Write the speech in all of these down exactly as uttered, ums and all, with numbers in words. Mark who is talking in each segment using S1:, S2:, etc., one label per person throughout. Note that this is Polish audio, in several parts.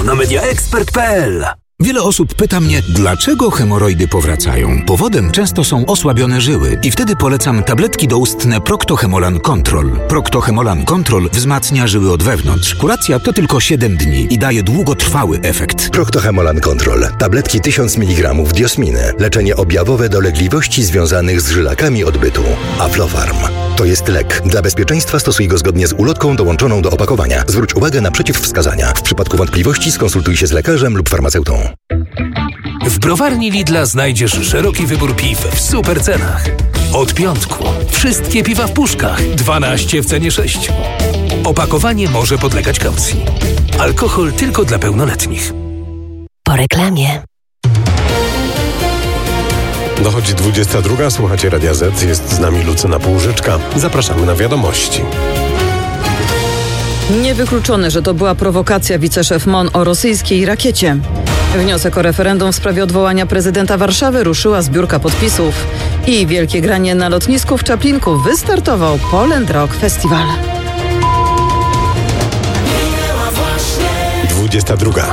S1: na mediaexpert kropka pe el.
S2: Wiele osób pyta mnie, dlaczego hemoroidy powracają. Powodem często są osłabione żyły i wtedy polecam tabletki doustne Procto-Hemolan Control. Procto-Hemolan Control wzmacnia żyły od wewnątrz. Kuracja to tylko siedem dni i daje długotrwały efekt.
S3: Procto-Hemolan Control. Tabletki tysiąc miligramów diosminy. Leczenie objawowe dolegliwości związanych z żylakami odbytu. Aflofarm. To jest lek. Dla bezpieczeństwa stosuj go zgodnie z ulotką dołączoną do opakowania. Zwróć uwagę na przeciwwskazania. W przypadku wątpliwości skonsultuj się z lekarzem lub farmaceutą.
S1: W browarni Lidla znajdziesz szeroki wybór piw w super cenach. Od piątku. Wszystkie piwa w puszkach. dwanaście w cenie sześciu. Opakowanie może podlegać kaucji. Alkohol tylko dla pełnoletnich.
S4: Po reklamie.
S5: Dochodzi dwudziesta druga, słuchacie Radia Z, jest z nami Lucyna Półżyczka. Zapraszamy na wiadomości.
S6: Niewykluczone, że to była prowokacja wiceszef M O N o rosyjskiej rakiecie. Wniosek o referendum w sprawie odwołania prezydenta Warszawy ruszyła zbiórka podpisów. I wielkie granie na lotnisku w Czaplinku wystartował Poland Rock Festival.
S5: dwudziesta druga.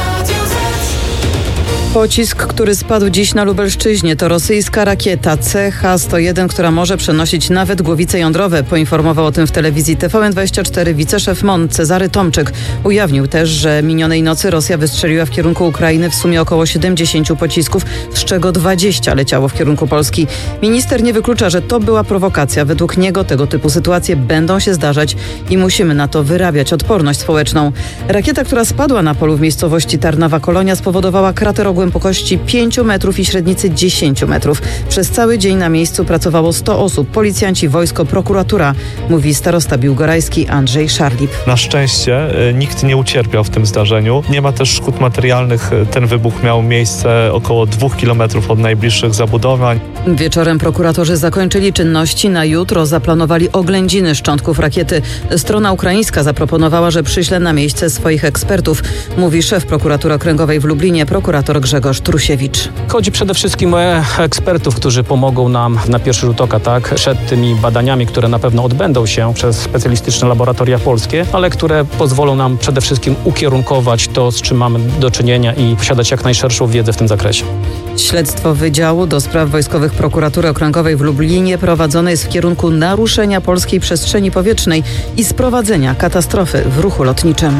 S6: Pocisk, który spadł dziś na Lubelszczyźnie, to rosyjska rakieta C H sto jeden, która może przenosić nawet głowice jądrowe. Poinformował o tym w telewizji T V N dwadzieścia cztery wiceszef M O N Cezary Tomczyk. Ujawnił też, że minionej nocy Rosja wystrzeliła w kierunku Ukrainy w sumie około siedemdziesięciu pocisków, z czego dwadzieścia leciało w kierunku Polski. Minister nie wyklucza, że to była prowokacja. Według niego tego typu sytuacje będą się zdarzać i musimy na to wyrabiać odporność społeczną. Rakieta, która spadła na polu w miejscowości Tarnowa Kolonia, spowodowała krater o głębokości pięciu metrów i średnicy dziesięciu metrów. Przez cały dzień na miejscu pracowało sto osób, policjanci, wojsko, prokuratura, mówi starosta biłgorajski Andrzej Szarlip.
S7: Na szczęście y, nikt nie ucierpiał w tym zdarzeniu. Nie ma też szkód materialnych. Ten wybuch miał miejsce około dwóch kilometrów od najbliższych zabudowań.
S6: Wieczorem prokuratorzy zakończyli czynności. Na jutro zaplanowali oględziny szczątków rakiety. Strona ukraińska zaproponowała, że przyśle na miejsce swoich ekspertów, mówi szef prokuratury okręgowej w Lublinie, prokurator Grzegorz Trusiewicz.
S8: Chodzi przede wszystkim o ekspertów, którzy pomogą nam na pierwszy rzut oka, tak, przed tymi badaniami, które na pewno odbędą się przez specjalistyczne laboratoria polskie, ale które pozwolą nam przede wszystkim ukierunkować to, z czym mamy do czynienia i posiadać jak najszerszą wiedzę w tym zakresie.
S6: Śledztwo Wydziału do Spraw Wojskowych Prokuratury Okręgowej w Lublinie prowadzone jest w kierunku naruszenia polskiej przestrzeni powietrznej i sprowadzenia katastrofy w ruchu lotniczym.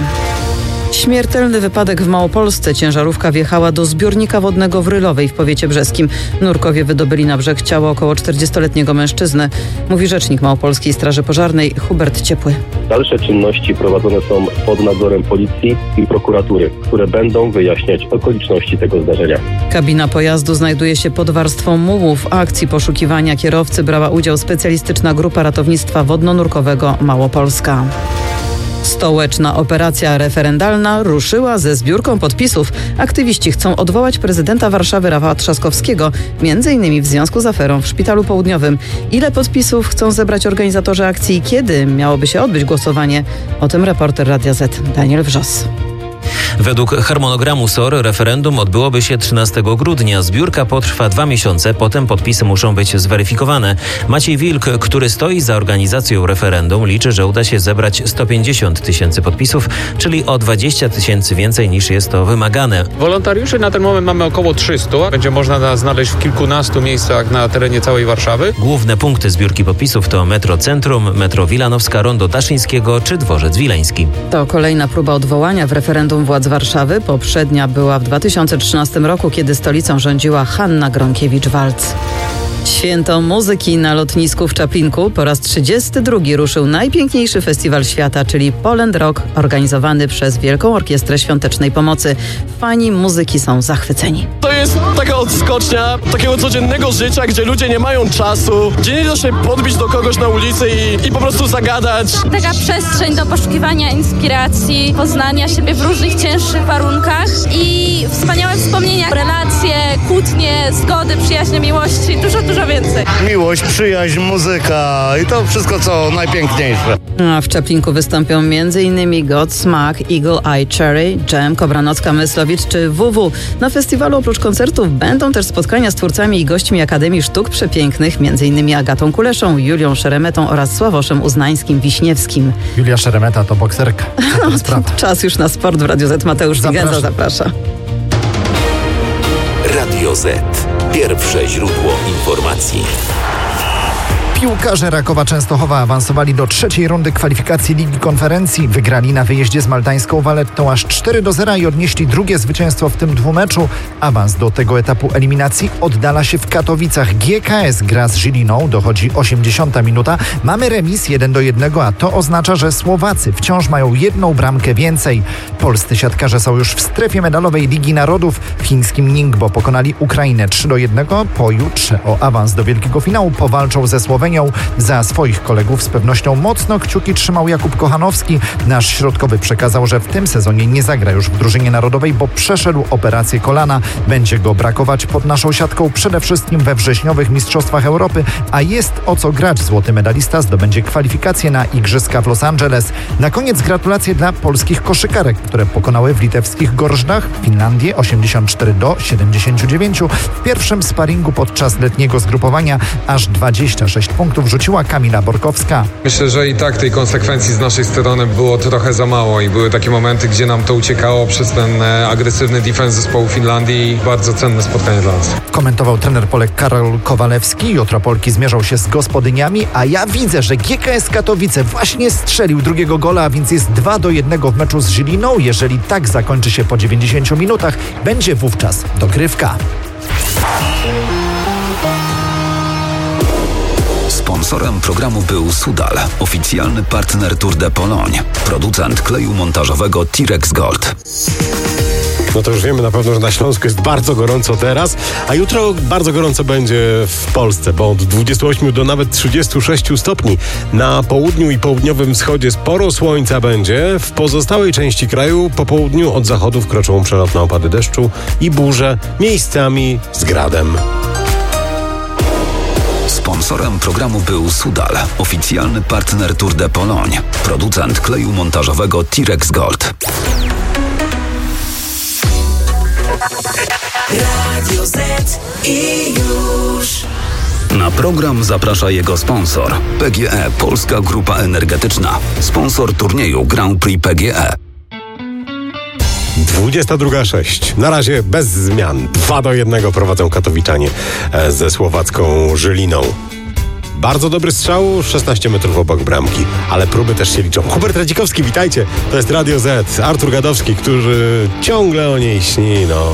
S6: Śmiertelny wypadek w Małopolsce. Ciężarówka wjechała do zbiornika wodnego w Rylowej w powiecie brzeskim. Nurkowie wydobyli na brzeg ciało około czterdziestoletniego mężczyzny, mówi rzecznik Małopolskiej Straży Pożarnej Hubert Ciepły.
S9: Dalsze czynności prowadzone są pod nadzorem policji i prokuratury, które będą wyjaśniać okoliczności tego zdarzenia.
S6: Kabina pojazdu znajduje się pod warstwą mułu. W akcji poszukiwania kierowcy brała udział specjalistyczna grupa ratownictwa wodno-nurkowego Małopolska. Stołeczna operacja referendalna ruszyła ze zbiórką podpisów. Aktywiści chcą odwołać prezydenta Warszawy Rafała Trzaskowskiego, między innymi w związku z aferą w Szpitalu Południowym. Ile podpisów chcą zebrać organizatorzy akcji i kiedy miałoby się odbyć głosowanie? O tym reporter Radia Z Daniel Wrzos.
S10: Według harmonogramu S O R referendum odbyłoby się trzynastego grudnia. Zbiórka potrwa dwa miesiące, potem podpisy muszą być zweryfikowane. Maciej Wilk, który stoi za organizacją referendum, liczy, że uda się zebrać sto pięćdziesiąt tysięcy podpisów, czyli o dwadzieścia tysięcy więcej niż jest to wymagane.
S11: Wolontariuszy na ten moment mamy około trzystu. Będzie można nas znaleźć w kilkunastu miejscach na terenie całej Warszawy.
S10: Główne punkty zbiórki podpisów to metro Centrum, metro Wilanowska, Rondo Daszyńskiego czy Dworzec Wileński.
S6: To kolejna próba odwołania w referendum władz Warszawy. Poprzednia była w dwa tysiące trzynastym roku, kiedy stolicą rządziła Hanna Gronkiewicz-Waltz. Święto muzyki na lotnisku w Czaplinku. Po raz trzydziesty drugi ruszył najpiękniejszy festiwal świata, czyli Poland Rock, organizowany przez Wielką Orkiestrę Świątecznej Pomocy. Fani muzyki są zachwyceni.
S12: To jest taka odskocznia takiego codziennego życia, gdzie ludzie nie mają czasu, gdzie nie da się podbić do kogoś na ulicy i, i po prostu zagadać.
S13: Taka przestrzeń do poszukiwania inspiracji, poznania siebie w różnych cięższych warunkach i wspaniałe wspomnienia, relacje, kłótnie, zgody, przyjaźnie, miłości, dużo, dużo więcej.
S14: Miłość, przyjaźń, muzyka i to wszystko, co najpiękniejsze.
S6: A w Czaplinku wystąpią m.in. Godsmack, Eagle Eye Cherry, Jam, Kobranocka, Mysłowicz czy W W. Na festiwalu oprócz koncertów będą też spotkania z twórcami i gośćmi Akademii Sztuk Przepięknych, m.in. Agatą Kuleszą, Julią Szeremetą oraz Sławoszem Uznańskim-Wiśniewskim.
S14: Julia Szeremeta to bokserka.
S6: No, czas już na sport w Radiu Z. Mateusz Wigenza zaprasza.
S2: Radio Z. Pierwsze źródło informacji.
S14: Piłkarze Rakowa Częstochowa awansowali do trzeciej rundy kwalifikacji Ligi Konferencji. Wygrali na wyjeździe z maltańską Valettą aż cztery do zera i odnieśli drugie zwycięstwo w tym dwumeczu. Awans do tego etapu eliminacji oddala się w Katowicach. G K S gra z Žiliną, dochodzi osiemdziesiąta minuta. Mamy remis jeden do jednego, a to oznacza, że Słowacy wciąż mają jedną bramkę więcej. Polscy siatkarze są już w strefie medalowej Ligi Narodów. W chińskim Ningbo pokonali Ukrainę trzy do jednego. Pojutrze o awans do wielkiego finału powalczą ze Słowenią. Za swoich kolegów z pewnością mocno kciuki trzymał Jakub Kochanowski. Nasz środkowy przekazał, że w tym sezonie nie zagra już w drużynie narodowej, bo przeszedł operację kolana. Będzie go brakować pod naszą siatką przede wszystkim we wrześniowych Mistrzostwach Europy, a jest o co grać. Złoty medalista zdobędzie kwalifikacje na Igrzyska w Los Angeles. Na koniec gratulacje dla polskich koszykarek, które pokonały w litewskich Gorżdach Finlandię osiemdziesiąt cztery do siedemdziesięciu dziewięciu. W pierwszym sparingu podczas letniego zgrupowania aż dwadzieścia sześć punktów rzuciła Kamila Borkowska.
S15: Myślę, że i tak tej konsekwencji z naszej strony było trochę za mało i były takie momenty, gdzie nam to uciekało przez ten agresywny defense zespołu Finlandii. Bardzo cenne spotkanie dla nas.
S14: Komentował trener Polek Karol Kowalewski. Jutro Polki zmierzą się z gospodyniami, a ja widzę, że G K S Katowice właśnie strzelił drugiego gola, a więc jest dwa do jednego w meczu z Žiliną. Jeżeli tak zakończy się po dziewięćdziesięciu minutach, będzie wówczas dogrywka.
S2: Sponsorem programu był Sudal, oficjalny partner Tour de Pologne, producent kleju montażowego T-Rex Gold.
S5: No to już wiemy na pewno, że na Śląsku jest bardzo gorąco teraz, a jutro bardzo gorąco będzie w Polsce, bo od dwudziestu ośmiu do nawet trzydziestu sześciu stopni. Na południu i południowym wschodzie sporo słońca będzie. W pozostałej części kraju po południu od zachodu wkroczą przelotne opady deszczu i burze, miejscami z gradem.
S2: Sponsorem programu był Sudal, oficjalny partner Tour de Pologne, producent kleju montażowego T-Rex Gold. Radio Z i już. Na program zaprasza jego sponsor. P G E Polska Grupa Energetyczna. Sponsor turnieju Grand Prix P G E.
S5: dwudziesta druga sześć. Na razie bez zmian. dwa do jednego prowadzą katowiczanie ze słowacką Žiliną. Bardzo dobry strzał, szesnaście metrów obok bramki, ale próby też się liczą. Hubert Radzikowski, witajcie. To jest Radio Z. Artur Gadowski, który ciągle o niej śni, no.